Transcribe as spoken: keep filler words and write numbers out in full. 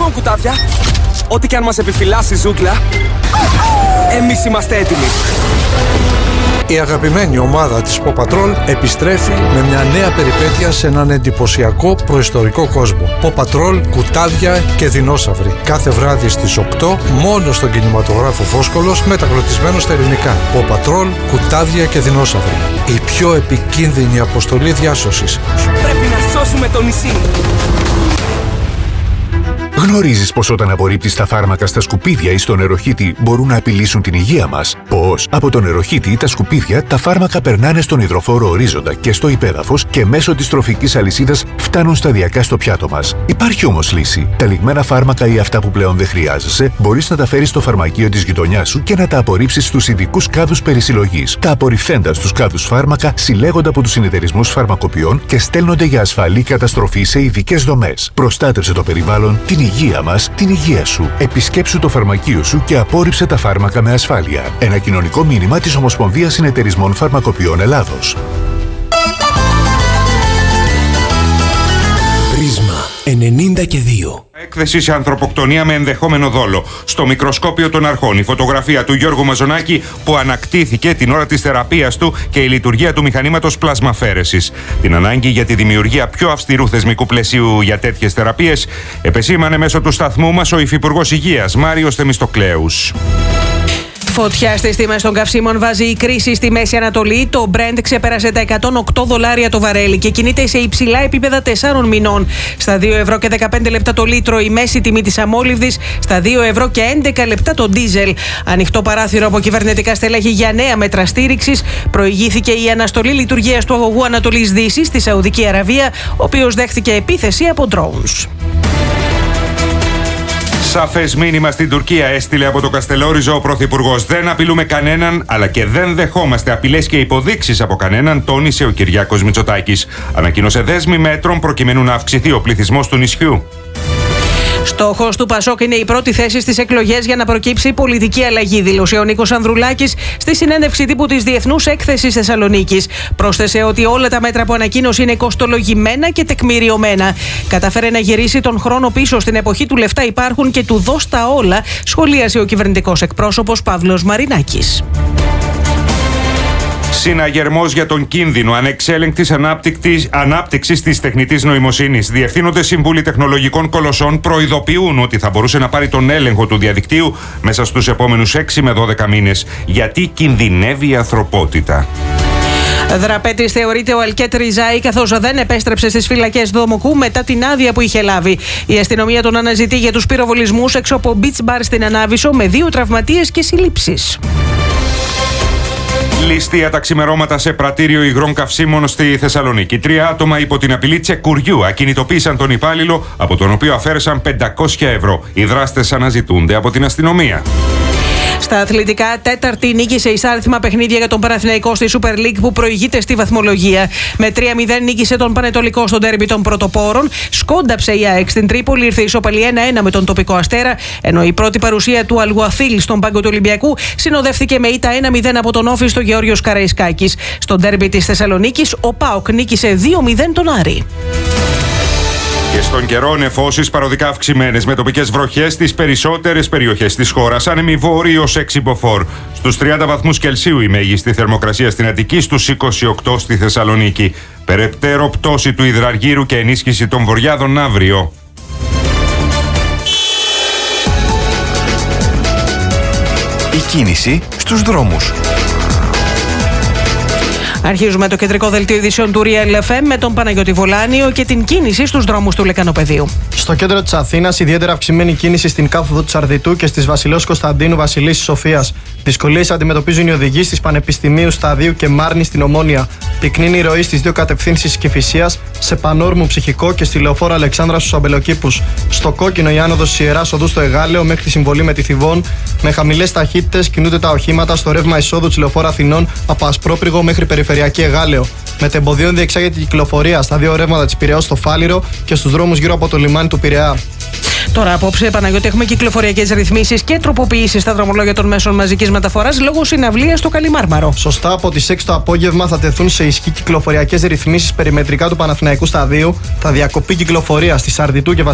Λοιπόν, κουτάβια, ό,τι και αν μας επιφυλάσσει η ζούγκλα, εμείς είμαστε έτοιμοι. Η αγαπημένη ομάδα της Paw Patrol επιστρέφει με μια νέα περιπέτεια σε έναν εντυπωσιακό προϊστορικό κόσμο. Paw Patrol, κουτάδια και δεινόσαυροι. Κάθε βράδυ στις οκτώ, μόνο στον κινηματογράφο Φόσκολος, μεταγλωτισμένο στα ελληνικά. Paw Patrol, κουτάδια και δεινόσαυροι. Η πιο επικίνδυνη αποστολή διάσωσης. Πρέπει να σώσουμε το νησί. Γνωρίζεις πως όταν απορρίπτεις τα φάρμακα στα σκουπίδια ή στο νεροχύτη μπορούν να απειλήσουν την υγεία μας? Πως από το νεροχύτη ή τα σκουπίδια τα φάρμακα περνάνε στον υδροφόρο ορίζοντα και στο υπέδαφος και μέσω της τροφικής αλυσίδας φτάνουν σταδιακά στο πιάτο μας. Υπάρχει όμως λύση. Τα λιγμένα φάρμακα ή αυτά που πλέον δεν χρειάζεσαι μπορείς να τα φέρεις στο φαρμακείο της γειτονιάς σου και να τα απορρίψεις στους ειδικούς κάδους περισυλλογής. Τα απορριφθέντα στους κάδους φάρμακα συλλέγονται από τους συνεταιρισμούς φαρμακοποιών και στέλνονται για ασφαλή καταστροφή σε ειδικές δομές. Προστάτευσε το περιβάλλον, την υγεία μας, την υγεία σου. Επισκέψου το φαρμακείο σου και απόρριψε τα φάρμακα με ασφάλεια. Ένα κοινωνικό μήνυμα της Ομοσπονδίας Συνεταιρισμών Φαρμακοποιών Ελλάδος. Πρίσμα ενενήντα και δύο. Έκθεση σε ανθρωποκτονία με ενδεχόμενο δόλο. Στο μικροσκόπιο των αρχών, η φωτογραφία του Γιώργου Μαζονάκη που ανακτήθηκε την ώρα της θεραπείας του και η λειτουργία του μηχανήματος πλασμαφαίρεσης. Την ανάγκη για τη δημιουργία πιο αυστηρού θεσμικού πλαισίου για τέτοιες θεραπείες επεσήμανε μέσω του σταθμού μας ο Υφυπουργός Υγείας Μάριος Θεμιστοκλέους. Φωτιά στις τιμές των καυσίμων βάζει η κρίση στη Μέση Ανατολή. Το Brent ξεπέρασε τα εκατόν οκτώ δολάρια το βαρέλι και κινείται σε υψηλά επίπεδα τεσσάρων μηνών. Στα δύο ευρώ και δεκαπέντε λεπτά το λίτρο η μέση τιμή της αμόλυβδης, στα δύο ευρώ και έντεκα λεπτά το ντίζελ. Ανοιχτό παράθυρο από κυβερνητικά στελέχη για νέα μέτρα στήριξης. Προηγήθηκε η αναστολή λειτουργίας του αγωγού Ανατολής Δύσης στη Σαουδική Αραβία, ο οποίος δέχθηκε επίθεση από drones. Σαφές μήνυμα στην Τουρκία έστειλε από το Καστελόριζο ο Πρωθυπουργός. Δεν απειλούμε κανέναν, αλλά και δεν δεχόμαστε απειλές και υποδείξεις από κανέναν, τόνισε ο Κυριάκος Μητσοτάκης. Ανακοίνωσε δέσμη μέτρων προκειμένου να αυξηθεί ο πληθυσμός του νησιού. Στόχος του Πασόκ είναι η πρώτη θέση στις εκλογές για να προκύψει πολιτική αλλαγή, δήλωσε ο Νίκος Ανδρουλάκης στη συνέντευξη τύπου της Διεθνούς Έκθεσης Θεσσαλονίκης. Πρόσθεσε ότι όλα τα μέτρα που ανακοίνωσε είναι κοστολογημένα και τεκμηριωμένα. Καταφέρε να γυρίσει τον χρόνο πίσω στην εποχή του λεφτά υπάρχουν και του δώσ' τα όλα, σχολίασε ο κυβερνητικός εκπρόσωπος Παύλος Μαρινάκης. Συναγερμός για τον κίνδυνο ανεξέλεγκτης ανάπτυξης της τεχνητής νοημοσύνης. Διευθύνοντες σύμβουλοι τεχνολογικών κολοσσών προειδοποιούν ότι θα μπορούσε να πάρει τον έλεγχο του διαδικτύου μέσα στους επόμενους έξι με δώδεκα μήνες. Γιατί κινδυνεύει η ανθρωπότητα. Δραπέτης θεωρείται ο Αλκέτ Ριζάη, καθώς δεν επέστρεψε στις φυλακές Δομοκού μετά την άδεια που είχε λάβει. Η αστυνομία τον αναζητεί για τους πυροβολισμούς έξω από beach bar στην Ανάβησο με δύο τραυματίες και συλλήψεις. Ληστεία τα ξημερώματα σε πρατήριο υγρών καυσίμων στη Θεσσαλονίκη. Τρία άτομα υπό την απειλή τσεκουριού ακινητοποίησαν τον υπάλληλο, από τον οποίο αφαίρεσαν πεντακόσια ευρώ. Οι δράστες αναζητούνται από την αστυνομία. Στα αθλητικά, τέταρτη νίκη σε εισάριθμα παιχνίδια για τον Παναθηναϊκό στη Super League που προηγείται στη βαθμολογία. Με τρία μηδέν νίκησε τον Πανετολικό στον ντέρμπι των πρωτοπόρων. Σκόνταψε η ΑΕΚ στην Τρίπολη, ήρθε ισοπαλή ένα ένα με τον τοπικό Αστέρα. Ενώ η πρώτη παρουσία του Αλγουαθίλ στον πάγκο του Ολυμπιακού συνοδεύτηκε με ήττα ένα μηδέν από τον Όφη στο Γεώργιος Καραϊσκάκης. Στον ντέρμπι της Θεσσαλονίκης, ο ΠΑΟΚ νίκησε δύο μηδέν τον Άρη. Και στον καιρό, νεφώσεις παροδικά αυξημένες με τοπικές βροχές στις περισσότερες περιοχές της χώρας. Άνεμοι βόρειοι ως έξι μποφόρ. Στους τριάντα βαθμούς Κελσίου η μέγιστη θερμοκρασία στην Αττική, στους είκοσι οκτώ στη Θεσσαλονίκη. Περαιτέρω πτώση του υδραργύρου και ενίσχυση των βορειάδων αύριο. Η κίνηση στους δρόμους. Αρχίζουμε το κεντρικό δελτίο ειδήσεων του Real εφ εμ με τον Παναγιώτη Βολάνιο και την κίνηση στους δρόμους του Λεκανοπεδίου. Στο κέντρο της Αθήνας, ιδιαίτερα αυξημένη κίνηση στην κάθοδο της Αρδιτού και στις Βασιλέως Κωνσταντίνου Βασιλής Σοφίας. Δυσκολίες αντιμετωπίζουν οι οδηγοί στις Πανεπιστημίου Σταδίου και Μάρνη στην Ομόνια. Πυκνή η ροή στις δύο κατευθύνσεις Κηφισίας, σε Πανόρμου Ψυχικό και στη Λεωφόρο Αλεξάνδρα στους Αμπελοκήπους. Στο κόκκινο η άνοδος της Ιεράς Οδού στο Εγάλεο μέχρι τη συμβολή με τη Θηβών. Με χαμηλές ταχύτητες κινούνται τα οχήματα στο ρεύμα εισόδου της Λεωφόρου Αθηνών από Ασπρόπριγο μέχρι Περιφερειακή Εγάλεο. Με τεμποδίων διεξάγεται η κυκλοφορία στα δύο ρεύματα της Πειραιώς στο Φάληρο και στους δρόμους γύρω από το λιμάνι του Πειραιά. Τώρα απόψε, Παναγιώτη, έχουμε κυκλοφοριακές ρυθμίσεις και τροποποιήσεις στα δρομολόγια των μέσων μαζικής μεταφοράς λόγω συναυλίας στο Καλιμάρμαρο. Σωστά, από τις έξι το απόγευμα θα τεθούν σε ισχύ κυκλοφοριακές ρυθμίσεις περιμετρικά του Παναθηναϊκού Σταδίου. Θα διακοπεί κυκλοφορία στη Αρδιτού και